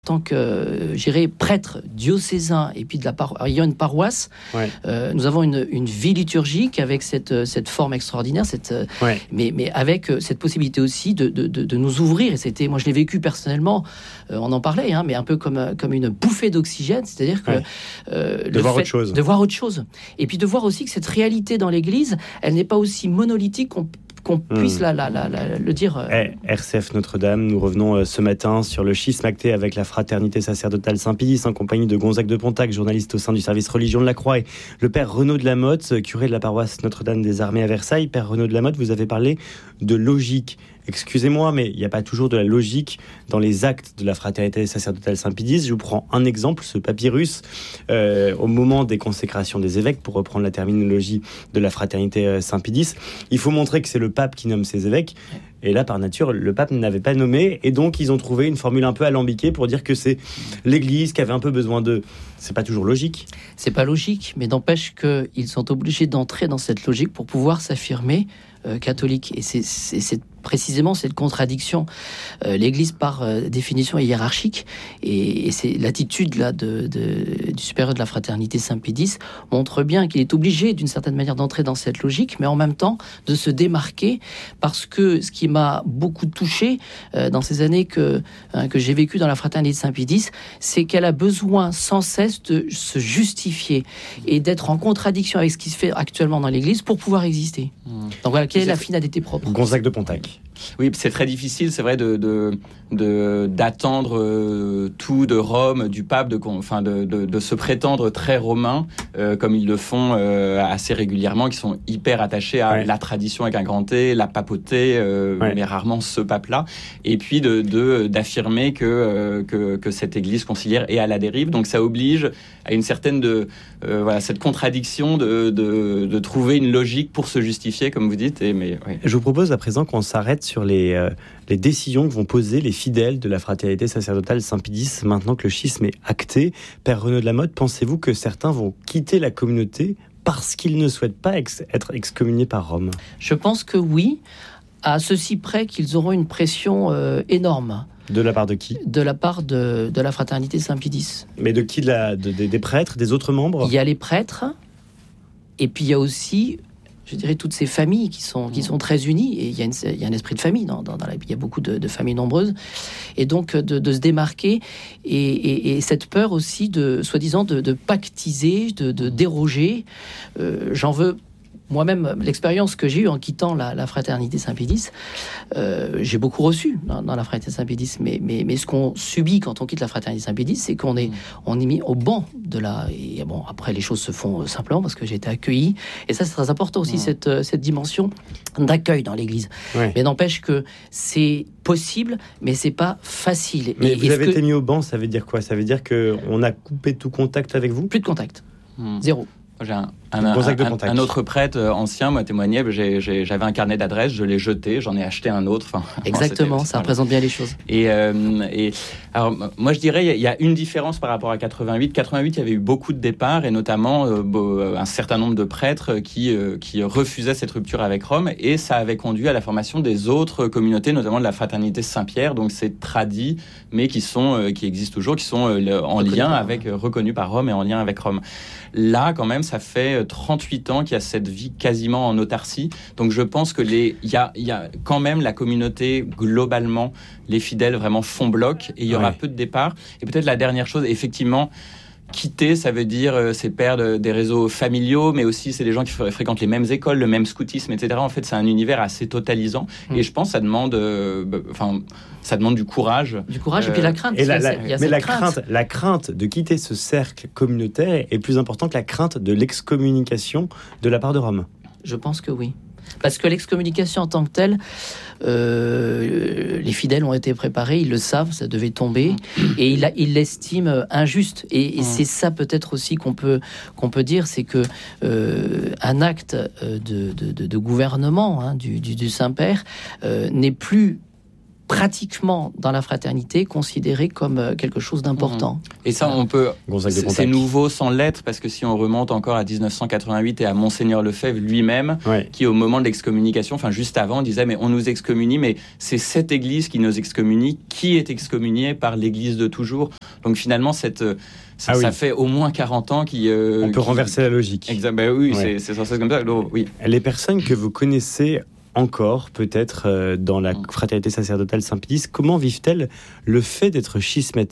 tant que, j'irais, prêtre diocésain et puis ayant une paroisse, nous avons une vie liturgique avec cette forme extraordinaire, mais avec cette possibilité aussi de nous ouvrir. Et moi je l'ai vécu personnellement, on en parlait, mais un peu comme une bouffée d'oxygène, c'est-à-dire que de voir autre chose. Et puis de voir aussi que cette réalité dans l'Église, elle n'est pas aussi monolithique qu'on puisse le dire. RCF Notre-Dame, nous revenons ce matin sur le schisme acté avec la fraternité sacerdotale Saint-Pédis en compagnie de Gonzague de Pontac, journaliste au sein du service religion de la Croix, et le père Renaud de Lamotte, curé de la paroisse Notre-Dame des Armées à Versailles. Père Renaud de Lamotte, vous avez parlé de logique. Excusez-moi, mais il n'y a pas toujours de la logique dans les actes de la fraternité sacerdotale Saint-Pédis. Je vous prends un exemple, ce papyrus, au moment des consécrations des évêques, pour reprendre la terminologie de la fraternité Saint-Pédis. Il faut montrer que c'est le pape qui nomme ses évêques. Et là, par nature, le pape n'avait pas nommé. Et donc, ils ont trouvé une formule un peu alambiquée pour dire que c'est l'Église qui avait un peu besoin d'eux. C'est pas toujours logique. C'est pas logique, mais n'empêche qu'ils sont obligés d'entrer dans cette logique pour pouvoir s'affirmer catholique. Et c'est précisément cette contradiction. L'Église, par définition, est hiérarchique, et c'est l'attitude là du supérieur de la fraternité Saint-Pédis montre bien qu'il est obligé, d'une certaine manière, d'entrer dans cette logique, mais en même temps de se démarquer, parce que ce qui m'a beaucoup touché dans ces années que j'ai vécues dans la fraternité Saint-Pédis, c'est qu'elle a besoin sans cesse de se justifier et d'être en contradiction avec ce qui se fait actuellement dans l'Église pour pouvoir exister. Donc voilà, quelle est la finalité propre. Gonzague de Pontac. Oui, c'est très difficile, c'est vrai, d'attendre tout de Rome, du pape, de se prétendre très romain, comme ils le font assez régulièrement, qui sont hyper attachés à la tradition avec un grand T, la papauté, mais rarement ce pape-là, et puis d'affirmer que cette église conciliaire est à la dérive. Donc ça oblige à une certaine cette contradiction de trouver une logique pour se justifier, comme vous dites. Je vous propose à présent qu'on s'arrête sur les décisions que vont poser les fidèles de la fraternité sacerdotale Saint-Pédis maintenant que le schisme est acté. Père Renaud de Lamotte, pensez-vous que certains vont quitter la communauté parce qu'ils ne souhaitent pas être excommuniés par Rome ? Je pense que oui, à ceci près qu'ils auront une pression énorme. De la part de qui ? De la part de la fraternité Saint-Pédis. Mais de qui ? Des prêtres, des autres membres ? Il y a les prêtres, et puis il y a aussi, je dirais, toutes ces familles qui sont très unies, et il y a un esprit de famille il y a beaucoup de familles nombreuses, et donc de se démarquer, et cette peur aussi soi-disant de pactiser, de déroger. J'en veux moi-même, l'expérience que j'ai eue en quittant la fraternité Saint-Pédis, j'ai beaucoup reçu dans la fraternité Saint-Pédis, mais ce qu'on subit quand on quitte la fraternité Saint-Pédis, c'est qu'on est mis au banc de la... Et bon, après, les choses se font simplement parce que j'ai été accueilli. Et ça, c'est très important aussi, cette dimension d'accueil dans l'Église. Ouais. Mais n'empêche que c'est possible, mais c'est pas facile. Mais vous avez été mis au banc, ça veut dire quoi ? Ça veut dire qu'on a coupé tout contact avec vous ? Plus de contact. Zéro. J'ai un autre prêtre ancien m'a témoigné, j'avais un carnet d'adresses, je l'ai jeté, j'en ai acheté un autre. Exactement, ça représente bien les choses. Et alors, moi je dirais, il y a une différence par rapport à 88. 88, il y avait eu beaucoup de départs, et notamment un certain nombre de prêtres qui refusaient cette rupture avec Rome, et ça avait conduit à la formation des autres communautés, notamment de la fraternité Saint-Pierre, donc c'est tradis, mais qui existent toujours, qui sont reconnus par Rome et en lien avec Rome. Là, quand même, ça fait 38 ans qu'il y a cette vie quasiment en autarcie. Donc, je pense que il y a quand même la communauté, globalement, les fidèles vraiment font bloc, et il y aura peu de départs. Et peut-être la dernière chose, effectivement, quitter, ça veut dire c'est perdre des réseaux familiaux, mais aussi c'est des gens qui fréquentent les mêmes écoles, le même scoutisme, etc. En fait, c'est un univers assez totalisant, et je pense que ça demande du courage. Du courage et puis la crainte. La crainte de quitter ce cercle communautaire est plus importante que la crainte de l'excommunication de la part de Rome. Je pense que oui. Parce que l'excommunication en tant que telle, les fidèles ont été préparés, ils le savent, ça devait tomber, et ils l'estiment injuste. Et c'est ça peut-être aussi qu'on peut dire, c'est que un acte de gouvernement du Saint-Père n'est plus pratiquement dans la fraternité considéré comme quelque chose d'important. Et ça, on peut... C'est nouveau sans l'être, parce que si on remonte encore à 1988 et à Monseigneur Lefebvre lui-même, qui au moment de l'excommunication, enfin juste avant, disait mais on nous excommunie, mais c'est cette Église qui nous excommunie, qui est excommuniée par l'Église de toujours. Donc finalement, ça fait au moins 40 ans on peut renverser la logique. Oui, c'est sans cesse comme ça. Donc, oui. Les personnes que vous connaissez encore, peut-être, dans la fraternité sacerdotale Saint-Pédis, comment vivent-elles le fait d'être schismatiques ?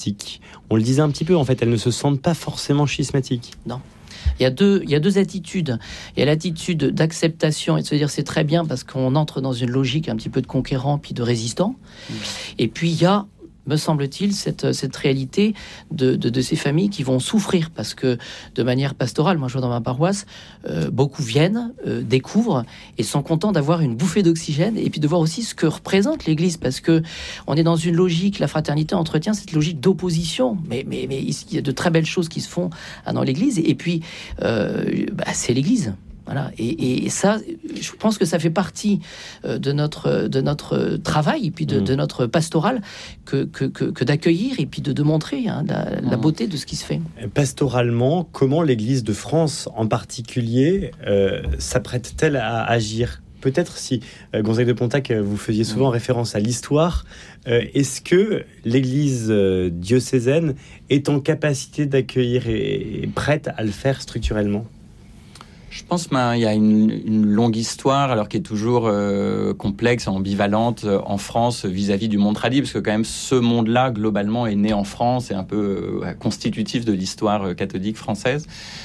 On le disait un petit peu, en fait, elles ne se sentent pas forcément schismatiques. Non. Il y a deux attitudes. Il y a l'attitude d'acceptation et de se dire c'est très bien parce qu'on entre dans une logique un petit peu de conquérant puis de résistant. Et puis il y a, me semble-t-il, cette réalité de ces familles qui vont souffrir parce que de manière pastorale, moi je vois dans ma paroisse, beaucoup viennent, découvrent et sont contents d'avoir une bouffée d'oxygène et puis de voir aussi ce que représente l'Église, parce que on est dans une logique, la fraternité entretient cette logique d'opposition, mais il y a de très belles choses qui se font dans l'Église et puis c'est l'Église. Voilà. Et ça, je pense que ça fait partie de notre travail et puis de notre pastoral que d'accueillir et puis de montrer la beauté de ce qui se fait. Pastoralement, comment l'Église de France en particulier s'apprête-t-elle à agir ? Peut-être si, Gonzague de Pontac, vous faisiez souvent référence à l'histoire, est-ce que l'Église diocésaine est en capacité d'accueillir et prête à le faire structurellement ? Je pense qu'il y a une longue histoire, alors qui est toujours complexe et ambivalente en France vis-à-vis du monde tradit, parce que quand même ce monde-là, globalement, est né en France et un peu constitutif de l'histoire catholique française.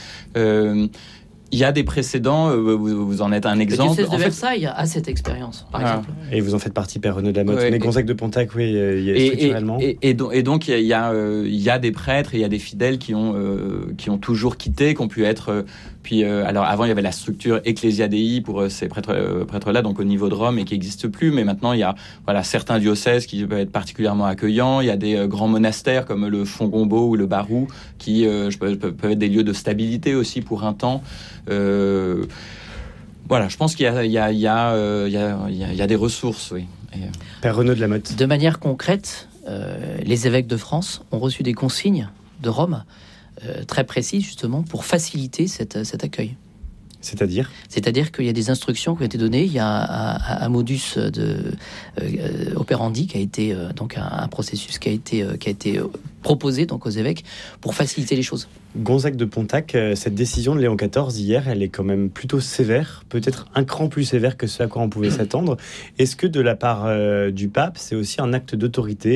Il y a des précédents, vous en êtes un exemple. Le diocèse de Versailles a cette expérience, par exemple. Et vous en faites partie, Père Renaud de la Motte. Mais Gonzague de Pontac, structurellement. Et donc, il y a des prêtres et il y a des fidèles qui ont toujours quitté, qui ont pu être... alors avant, il y avait la structure Ecclesia Dei pour ces prêtres-là, donc au niveau de Rome, et qui n'existe plus. Mais maintenant, il y a certains diocèses qui peuvent être particulièrement accueillants. Il y a des grands monastères comme le Fongombo ou le Barou qui peuvent être des lieux de stabilité aussi pour un temps. Je pense qu'il y a des ressources, oui. Père Renaud de la Motte. De manière concrète, les évêques de France ont reçu des consignes de Rome très précises, justement, pour faciliter cet accueil. C'est-à-dire qu'il y a des instructions qui ont été données. Il y a un modus operandi qui a été donc un processus qui a été proposé donc aux évêques pour faciliter les choses. Gonzague de Pontac, cette décision de Léon XIV hier, elle est quand même plutôt sévère, peut-être un cran plus sévère que ce à quoi on pouvait s'attendre. Est-ce que de la part du pape, c'est aussi un acte d'autorité ?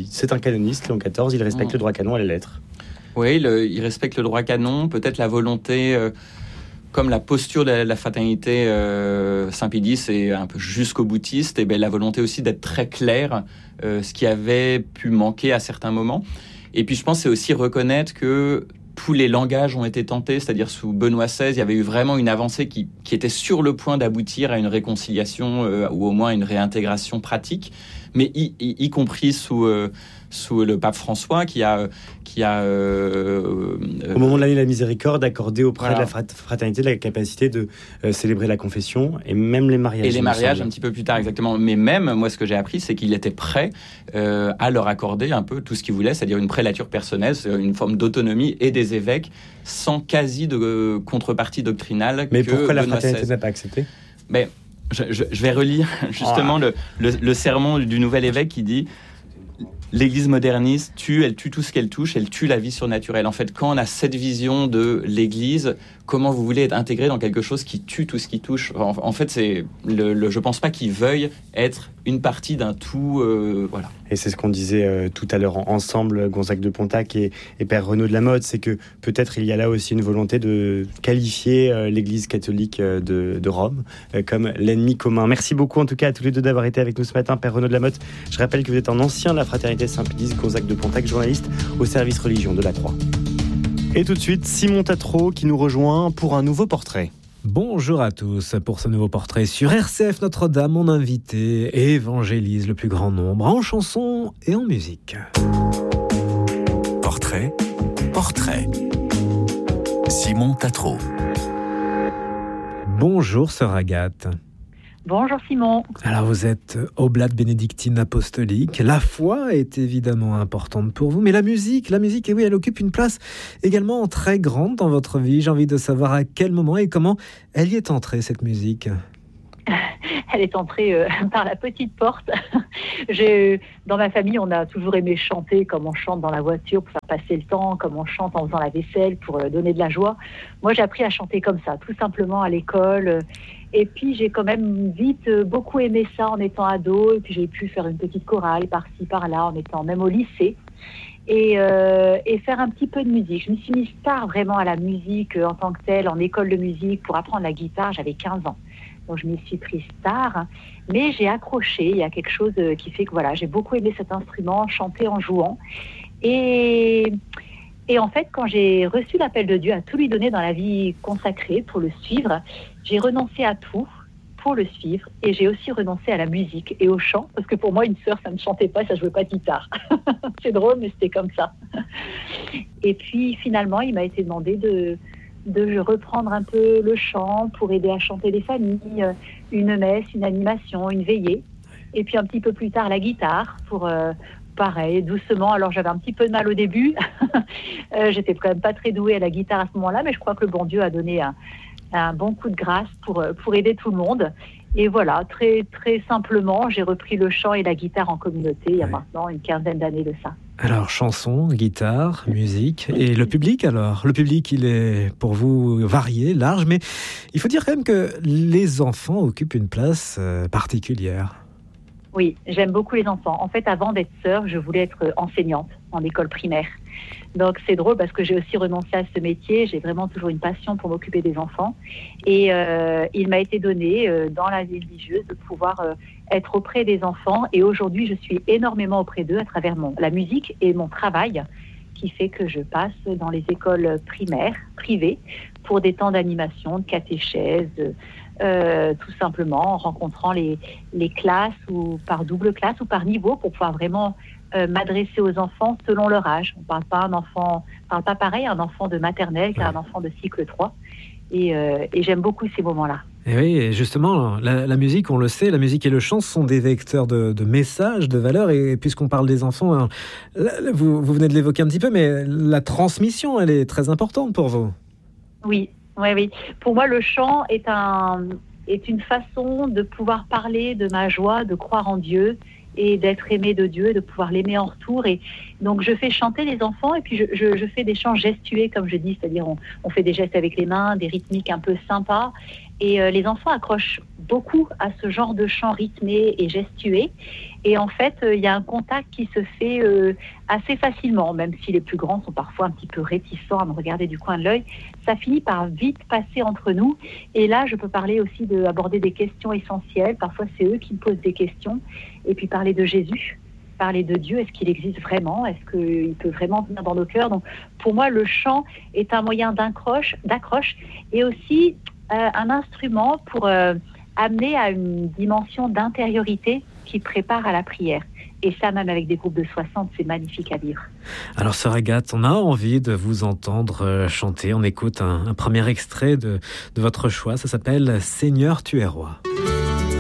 C'est un canoniste, Léon XIV, il respecte le droit canon à la lettre. Oui, il respecte le droit canon, peut-être la volonté... Comme la posture de la fraternité Saint-Pédis est un peu jusqu'au boutiste, et la volonté aussi d'être très clair, ce qui avait pu manquer à certains moments. Et puis je pense que c'est aussi reconnaître que tous les langages ont été tentés, c'est-à-dire sous Benoît XVI, il y avait eu vraiment une avancée qui était sur le point d'aboutir à une réconciliation ou au moins une réintégration pratique, mais y compris sous le pape François qui a au moment de l'année de la miséricorde accordé auprès de la fraternité la capacité de célébrer la confession et même les mariages. Et les mariages un petit peu plus tard, exactement. Mais même, moi, ce que j'ai appris, c'est qu'il était prêt à leur accorder un peu tout ce qu'ils voulaient, c'est-à-dire une prélature personnelle, une forme d'autonomie et des évêques sans quasi de contrepartie doctrinale. Mais pourquoi la fraternité n'a pas accepté ? Mais je vais relire justement le sermon du nouvel évêque qui dit: l'Église moderniste elle tue tout ce qu'elle touche, elle tue la vie surnaturelle. En fait, quand on a cette vision de l'Église, comment vous voulez être intégré dans quelque chose qui tue tout ce qui touche ? En fait, je pense pas qu'il veuille être une partie d'un tout. Voilà. Et c'est ce qu'on disait tout à l'heure ensemble, Gonzague de Pontac et Père Renaud de la Motte, c'est que peut-être il y a là aussi une volonté de qualifier l'Église catholique de Rome comme l'ennemi commun. Merci beaucoup en tout cas à tous les deux d'avoir été avec nous ce matin, Père Renaud de la Motte. Je rappelle que vous êtes un ancien de la fraternité Saint-Pédis, Gonzague de Pontac, journaliste au service religion de la Croix. Et tout de suite, Simon Tatro qui nous rejoint pour un nouveau portrait. Bonjour à tous. Pour ce nouveau portrait sur RCF Notre-Dame, mon invité évangélise le plus grand nombre en chansons et en musique. Portrait. Simon Tatro. Bonjour sœur Agathe. Bonjour Simon. Alors vous êtes oblate bénédictine apostolique. La foi est évidemment importante pour vous, mais la musique, et oui, elle occupe une place également très grande dans votre vie. J'ai envie de savoir à quel moment et comment elle y est entrée, cette musique. Elle est entrée par la petite porte. Dans ma famille, on a toujours aimé chanter comme on chante dans la voiture pour faire passer le temps, comme on chante en faisant la vaisselle pour donner de la joie. Moi, j'ai appris à chanter comme ça, tout simplement à l'école. Et puis, j'ai quand même vite beaucoup aimé ça en étant ado. Et puis, j'ai pu faire une petite chorale par-ci, par-là, en étant même au lycée. Et faire un petit peu de musique. Je me suis mise tard vraiment à la musique en tant que telle, en école de musique, pour apprendre la guitare. J'avais 15 ans. Donc, je m'y suis prise tard, mais j'ai accroché. Il y a quelque chose qui fait que voilà, j'ai beaucoup aimé cet instrument, chanter en jouant. Et en fait, quand j'ai reçu l'appel de Dieu à tout lui donner dans la vie consacrée pour le suivre, j'ai renoncé à tout pour le suivre. Et j'ai aussi renoncé à la musique et au chant, parce que pour moi, une sœur, ça ne chantait pas, ça ne jouait pas de guitare. C'est drôle, mais c'était comme ça. Et puis, finalement, il m'a été demandé de reprendre un peu le chant pour aider à chanter des familles, une messe, une animation, une veillée. Et puis un petit peu plus tard, la guitare pour, pareil, doucement. Alors j'avais un petit peu de mal au début. J'étais quand même pas très douée à la guitare à ce moment-là, mais je crois que le bon Dieu a donné un bon coup de grâce pour aider tout le monde. Et voilà, très, très simplement, j'ai repris le chant et la guitare en communauté il y a maintenant une 15aine d'années de ça. Alors, chanson, guitare, musique, et le public alors ? Le public, il est pour vous varié, large, mais il faut dire quand même que les enfants occupent une place particulière. Oui, j'aime beaucoup les enfants. En fait, avant d'être sœur, je voulais être enseignante en école primaire. Donc, c'est drôle parce que j'ai aussi renoncé à ce métier. J'ai vraiment toujours une passion pour m'occuper des enfants. Et il m'a été donné, dans la vie religieuse, de pouvoir être auprès des enfants. Et aujourd'hui, je suis énormément auprès d'eux à travers la musique et mon travail, qui fait que je passe dans les écoles primaires, privées, pour des temps d'animation, de catéchèse, tout simplement en rencontrant les classes ou par double classe ou par niveau pour pouvoir vraiment m'adresser aux enfants selon leur âge. On parle pas pareil à un enfant de maternelle qu'à un enfant de cycle 3. Et j'aime beaucoup ces moments-là. Et oui, et justement, la musique, on le sait, la musique et le chant sont des vecteurs de messages, de valeurs. Et puisqu'on parle des enfants, alors, là, vous venez de l'évoquer un petit peu, mais la transmission, elle est très importante pour vous. Oui. Pour moi, le chant est une façon de pouvoir parler de ma joie, de croire en Dieu et d'être aimé de Dieu, de pouvoir l'aimer en retour. Et donc, je fais chanter les enfants et puis je fais des chants gestués, comme je dis, c'est-à-dire on fait des gestes avec les mains, des rythmiques un peu sympas. Et les enfants accrochent beaucoup à ce genre de chants rythmés et gestués. Et en fait, il y a un contact qui se fait assez facilement, même si les plus grands sont parfois un petit peu réticents à me regarder du coin de l'œil. Ça finit par vite passer entre nous. Et là, je peux parler aussi d'aborder des questions essentielles. Parfois, c'est eux qui me posent des questions. Et puis parler de Jésus, parler de Dieu. Est-ce qu'il existe vraiment ? Est-ce qu'il peut vraiment venir dans nos cœurs ? Donc, pour moi, le chant est un moyen d'accroche et aussi un instrument pour amener à une dimension d'intériorité qui prépare à la prière. Et ça, même avec des groupes de 60, c'est magnifique à vivre. Alors, sœur Agathe, on a envie de vous entendre chanter. On écoute un premier extrait de votre choix. Ça s'appelle « Seigneur, tu es roi ».